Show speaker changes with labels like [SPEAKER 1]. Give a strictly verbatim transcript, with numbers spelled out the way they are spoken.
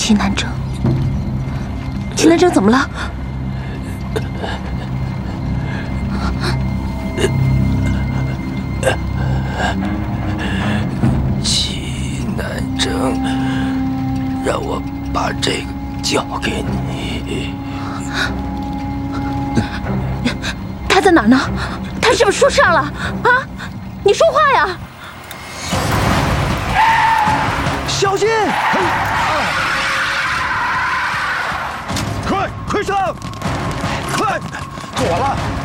[SPEAKER 1] 齐南征，齐南征怎么了？
[SPEAKER 2] 齐南征让我把这个交给你。
[SPEAKER 1] 他在哪儿呢？他是不是受伤了？啊！你说话呀！
[SPEAKER 3] 小心！快快上！快，做完了！